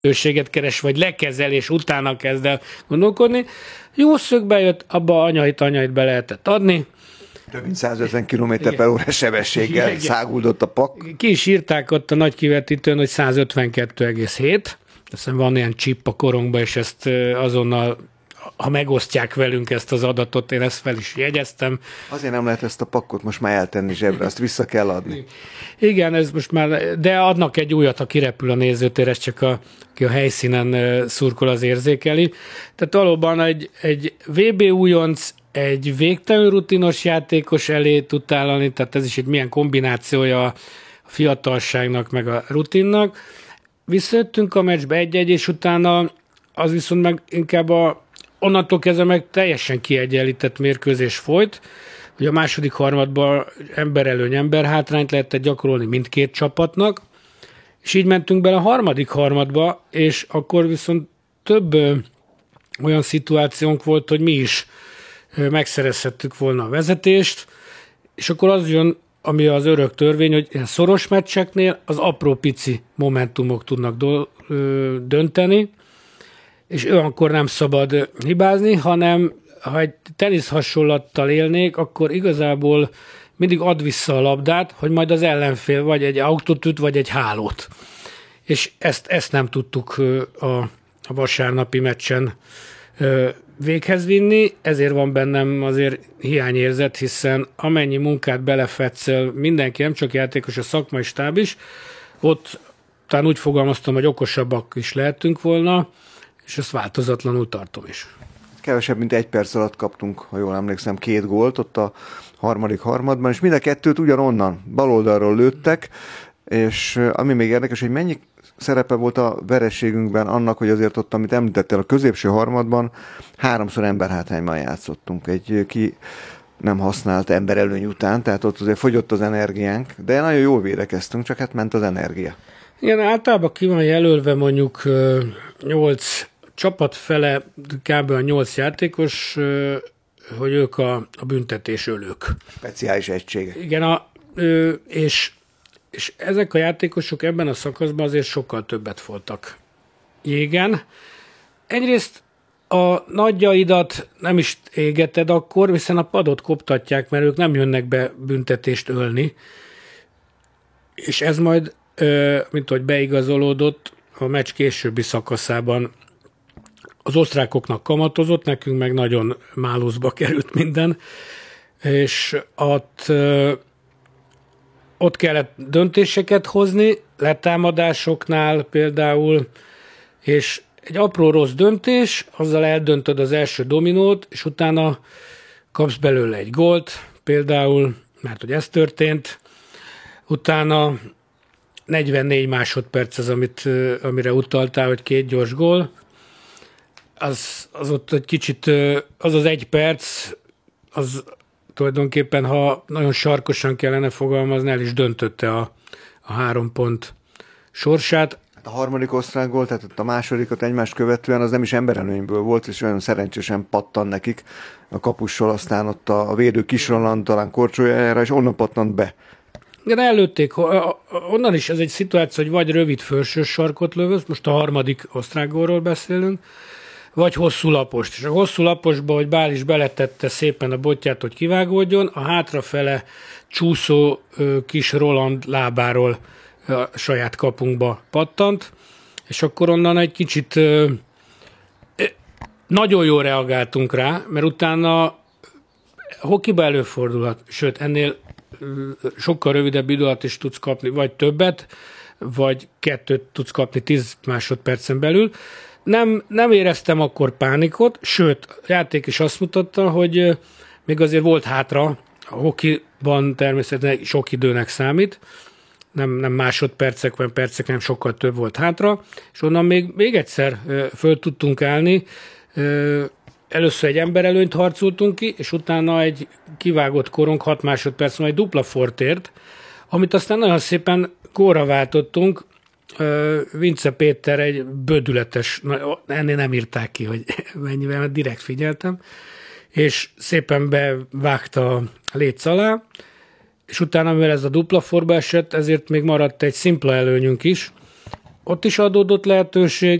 őséget keres, vagy lekezel, és utána kezd el gondolkodni. Jó szögbe jött, abba anyait be lehetett adni. Több mint 150 km/h sebességgel száguldott a pak. Ki is írták ott a nagy kivetítőn, hogy 152,7. Azt hiszem van ilyen chip a korongban, és ezt azonnal, ha megosztják velünk ezt az adatot, én ezt fel is jegyeztem. Azért nem lehet ezt a pakkot most már eltenni zsebre, azt vissza kell adni. Igen, ez most már, de adnak egy újat, ha kirepül a nézőtér, ez csak aki a helyszínen szurkol, az érzékeli. Tehát valóban egy VB újonc, egy végtelenül rutinos játékos elé tud állani, tehát ez is egy milyen kombinációja a fiatalságnak, meg a rutinnak. Visszajöttünk a meccsbe 1-1, és utána az viszont meg inkább onnantól kezdve meg teljesen kiegyenlített mérkőzés folyt, hogy a második harmadban emberelőny, emberhátrányt lehetett gyakorolni mindkét csapatnak, és így mentünk bele a harmadik harmadba, és akkor viszont több olyan szituációnk volt, hogy mi is megszerezhettük volna a vezetést, és akkor az jön, ami az örök törvény, hogy ilyen szoros meccseknél az apró pici momentumok tudnak dönteni, és olyankor nem szabad hibázni, hanem ha egy tenisz hasonlattal élnék, akkor igazából mindig ad vissza a labdát, hogy majd az ellenfél vagy egy autót üt, vagy egy hálót. És ezt nem tudtuk a vasárnapi meccsen véghez vinni, ezért van bennem azért hiányérzet, hiszen amennyi munkát belefetszel mindenki, nem csak játékos, a szakmai stáb is, ott talán úgy fogalmaztam, hogy okosabbak is lehetünk volna, és ezt változatlanul tartom is. Kevesebb, mint 1 perc alatt kaptunk, ha jól emlékszem, 2 gólt ott a harmadik harmadban, és mind a kettőt ugyanonnan, baloldalról lőttek, és ami még érdekes, hogy mennyi szerepe volt a vereségünkben annak, hogy azért ott, amit említettél, a középső harmadban 3-szor emberhátrányban játszottunk egy ki nem használt emberelőny után, tehát ott azért fogyott az energiánk, de nagyon jól védekeztünk, csak hát ment az energia. Igen, általában ki van jelölve mondjuk 8 csapat fele, kb. 8 játékos, hogy ők a büntetés ölők. Speciális egységek. Igen, és ezek a játékosok ebben a szakaszban azért sokkal többet voltak jégen. Egyrészt a nagyjaidat nem is égeted akkor, hiszen a padot koptatják, mert ők nem jönnek be büntetést ölni. És ez majd, mint hogy beigazolódott, a meccs későbbi szakaszában az osztrákoknak kamatozott, nekünk meg nagyon máluszba került minden, és ott kellett döntéseket hozni, letámadásoknál például, és egy apró rossz döntés, azzal eldöntöd az első dominót, és utána kapsz belőle egy gólt, például, mert hogy ez történt, utána 44 másodperc az, amire utaltál, hogy 2 gyors gól, az ott egy kicsit, az 1 perc, az tulajdonképpen, ha nagyon sarkosan kellene fogalmazni, el is döntötte a 3 pont sorsát. A harmadik osztrák gól, tehát a másodikat egymást követően az nem is emberelőnyből volt, és olyan szerencsésen pattan nekik a kapussal, aztán ott a védő Kis Roland talán korcsolyájára, és onnan pattant be. Igen, előtték, onnan is ez egy szituáció, hogy vagy rövid felső sarkot lövöz, most a harmadik osztrák gólról beszélünk, vagy hosszú lapost. És a hosszú laposba, hogy Bális beletette szépen a botját, hogy kivágódjon, a hátrafele csúszó Kis Roland lábáról a saját kapunkba pattant, és akkor onnan egy kicsit nagyon jól reagáltunk rá, mert utána hokiba előfordulhat, sőt ennél sokkal rövidebb idő alatt is tudsz kapni, vagy többet, vagy 2 tudsz kapni 10 másodpercen belül. Nem éreztem akkor pánikot, sőt, a játék is azt mutatta, hogy még azért volt hátra, a hokiban természetesen sok időnek számít, nem másodpercek, vagy percek, nem sokkal több volt hátra, és onnan még egyszer föl tudtunk állni, először egy emberelőnyt harcoltunk ki, és utána egy kivágott korong 6 másodperc, majd dupla fortért, amit aztán nagyon szépen gólra váltottunk. Vince Péter egy bődületes, ennél nem írták ki, hogy mennyivel, mert direkt figyeltem, és szépen bevágta a léc alá, és utána, mivel ez a dupla forba esett, ezért még maradt egy szimpla előnyünk is, ott is adódott lehetőség,